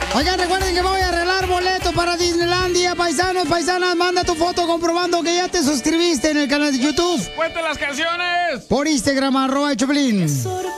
Oigan, recuerden que voy a arreglar boletos para Disneylandia. Paisanos, paisanas, manda tu foto comprobando que ya te suscribiste en el canal de YouTube. ¡Cuente las canciones! Por Instagram, @el Choplin.